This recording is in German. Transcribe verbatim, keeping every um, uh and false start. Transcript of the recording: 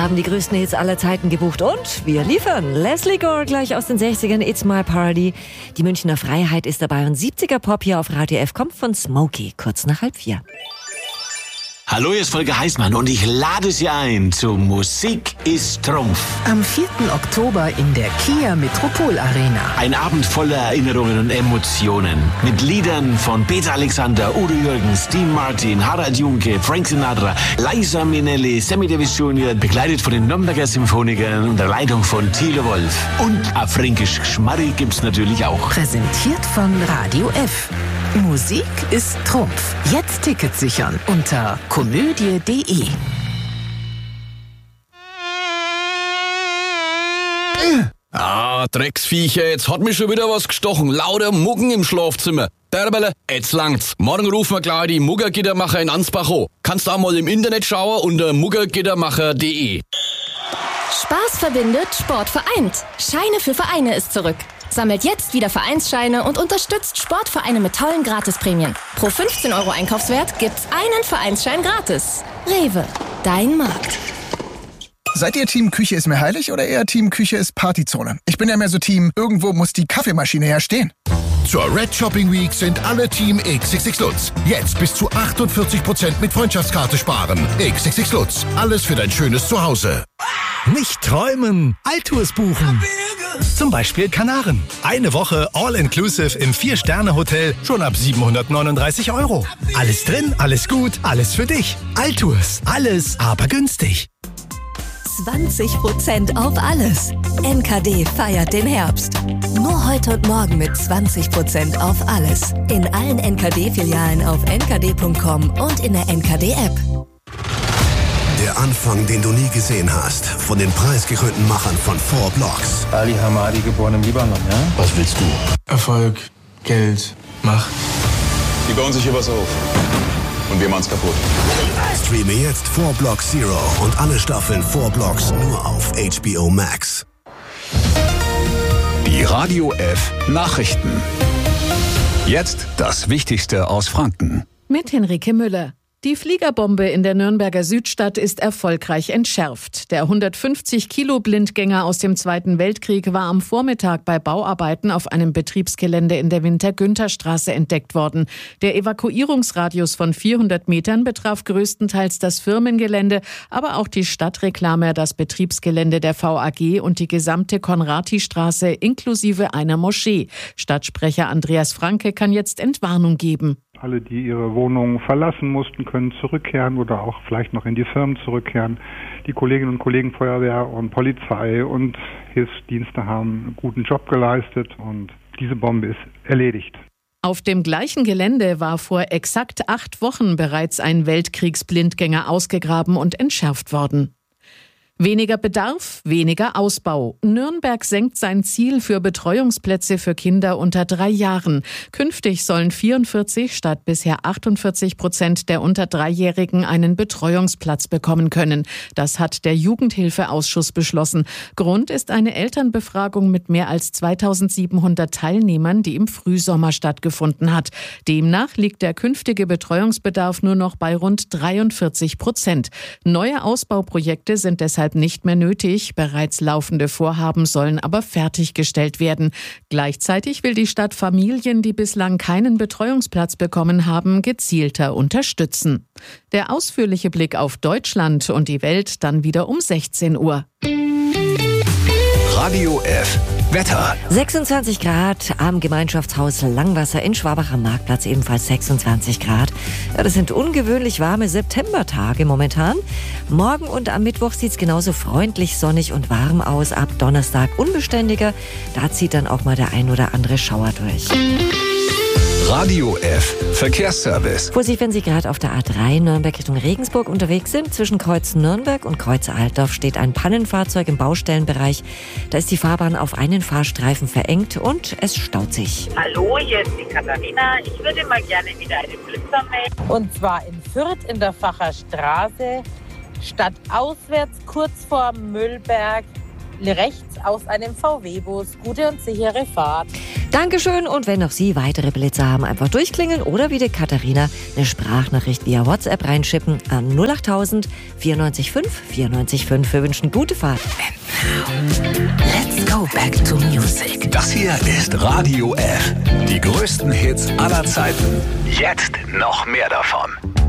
haben die größten Hits aller Zeiten gebucht und wir liefern. Leslie Gore gleich aus den sechzigern, It's My Party. Die Münchner Freiheit ist dabei und siebziger Pop hier auf Radio F kommt von Smokey, kurz nach halb vier. Hallo, hier ist Volker Heißmann und ich lade Sie ein zu Musik ist Trumpf. Am vierten Oktober in der Kia Metropol Arena. Ein Abend voller Erinnerungen und Emotionen. Mit Liedern von Peter Alexander, Udo Jürgens, Dean Martin, Harald Junke, Frank Sinatra, Liza Minnelli, Sammy Davis Junior, begleitet von den Nürnberger Symphonikern unter Leitung von Thilo Wolf. Und ein fränkisches Geschmarri gibt's natürlich auch. Präsentiert von Radio F. Musik ist Trumpf. Jetzt Tickets sichern unter komödie punkt de. Ah, Drecksviecher, jetzt hat mich schon wieder was gestochen. Lauter Muggen im Schlafzimmer. Derbele, jetzt langt's. Morgen rufen wir gleich die Muggergittermacher in Ansbach an. Kannst auch mal im Internet schauen unter muggergittermacher punkt de. Spaß verbindet, Sport vereint. Scheine für Vereine ist zurück. Sammelt jetzt wieder Vereinsscheine und unterstützt Sportvereine mit tollen Gratisprämien. Pro fünfzehn Euro Einkaufswert gibt's einen Vereinsschein gratis. Rewe, dein Markt. Seid ihr Team Küche ist mir heilig oder eher Team Küche ist Partyzone? Ich bin ja mehr so Team, irgendwo muss die Kaffeemaschine ja stehen. Zur Red Shopping Week sind alle Team X X X Lutz. Jetzt bis zu achtundvierzig Prozent mit Freundschaftskarte sparen. X X X Lutz. Alles für dein schönes Zuhause. Nicht träumen, Altours buchen. Zum Beispiel Kanaren. Eine Woche All-Inclusive im Vier-Sterne-Hotel schon ab siebenhundertneununddreißig Euro. Alles drin, alles gut, alles für dich. Altours. Alles, aber günstig. zwanzig Prozent auf alles. N K D feiert den Herbst. Nur heute und morgen mit zwanzig Prozent auf alles. In allen N K D-Filialen auf n k d punkt com und in der N K D-App. Der Anfang, den du nie gesehen hast. Von den preisgekrönten Machern von Four Blocks. Ali Hamadi, geboren im Libanon, ja? Was willst du? Erfolg, Geld, Macht. Die bauen sich hier was auf. Und wir machen's kaputt. Streame jetzt Four Blocks Zero und alle Staffeln Four Blocks nur auf H B O Max. Die Radio F Nachrichten. Jetzt das Wichtigste aus Franken. Mit Henrike Müller. Die Fliegerbombe in der Nürnberger Südstadt ist erfolgreich entschärft. Der hundertfünfzig Kilo Blindgänger aus dem Zweiten Weltkrieg war am Vormittag bei Bauarbeiten auf einem Betriebsgelände in der Winter-Günther-Straße entdeckt worden. Der Evakuierungsradius von vierhundert Metern betraf größtenteils das Firmengelände, aber auch die Stadtreklame, das Betriebsgelände der V A G und die gesamte Konrati-Straße inklusive einer Moschee. Stadtsprecher Andreas Franke kann jetzt Entwarnung geben. Alle, die ihre Wohnungen verlassen mussten, können zurückkehren oder auch vielleicht noch in die Firmen zurückkehren. Die Kolleginnen und Kollegen Feuerwehr und Polizei und Hilfsdienste haben einen guten Job geleistet und diese Bombe ist erledigt. Auf dem gleichen Gelände war vor exakt acht Wochen bereits ein Weltkriegsblindgänger ausgegraben und entschärft worden. Weniger Bedarf, weniger Ausbau. Nürnberg senkt sein Ziel für Betreuungsplätze für Kinder unter drei Jahren. Künftig sollen vierundvierzig statt bisher achtundvierzig Prozent der unter Dreijährigen einen Betreuungsplatz bekommen können. Das hat der Jugendhilfeausschuss beschlossen. Grund ist eine Elternbefragung mit mehr als zweitausendsiebenhundert Teilnehmern, die im Frühsommer stattgefunden hat. Demnach liegt der künftige Betreuungsbedarf nur noch bei rund dreiundvierzig Prozent. Neue Ausbauprojekte sind deshalb nicht mehr nötig. Bereits laufende Vorhaben sollen aber fertiggestellt werden. Gleichzeitig will die Stadt Familien, die bislang keinen Betreuungsplatz bekommen haben, gezielter unterstützen. Der ausführliche Blick auf Deutschland und die Welt dann wieder um sechzehn Uhr. Radio F Wetter. sechsundzwanzig Grad am Gemeinschaftshaus Langwasser in Schwabach am Marktplatz, ebenfalls sechsundzwanzig Grad. Ja, das sind ungewöhnlich warme Septembertage momentan. Morgen und am Mittwoch sieht es genauso freundlich, sonnig und warm aus. Ab Donnerstag unbeständiger. Da zieht dann auch mal der ein oder andere Schauer durch. Radio F Verkehrsservice. Vorsicht, wenn Sie gerade auf der A drei Nürnberg Richtung Regensburg unterwegs sind. Zwischen Kreuz Nürnberg und Kreuz Altdorf steht ein Pannenfahrzeug im Baustellenbereich. Da ist die Fahrbahn auf einen Fahrstreifen verengt und es staut sich. Hallo, hier ist die Katharina. Ich würde mal gerne wieder einen Blitzer melden. Und zwar in Fürth in der Facher Straße. Statt auswärts kurz vor Müllberg. Rechts aus einem V W-Bus. Gute und sichere Fahrt. Dankeschön und wenn auch Sie weitere Blitzer haben, einfach durchklingeln oder wie die Katharina eine Sprachnachricht via WhatsApp reinschippen an null acht tausend vierundneunzig fünf vierundneunzig fünf. Wir wünschen gute Fahrt. Let's go back to music. Das hier ist Radio F. Die größten Hits aller Zeiten. Jetzt noch mehr davon.